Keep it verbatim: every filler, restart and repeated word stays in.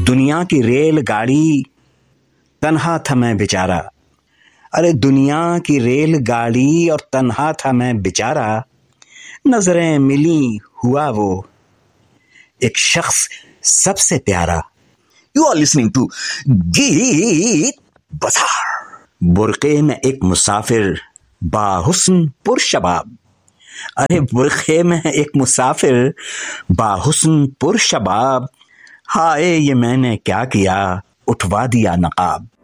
दुनिया की रेलगाड़ी, तन्हा था मैं बेचारा। अरे दुनिया की रेलगाड़ी और तन्हा था मैं बेचारा। नजरें मिली हुआ वो एक शख्स सबसे प्यारा। You are listening to गीत बाजार। बुरके में एक मुसाफिर बाहुस्न पुरशबाब। अरे बुरखे में एक मुसाफिर बाहुस्न पुरशबाब। हाय ये मैंने क्या किया, उठवा दिया नकाब।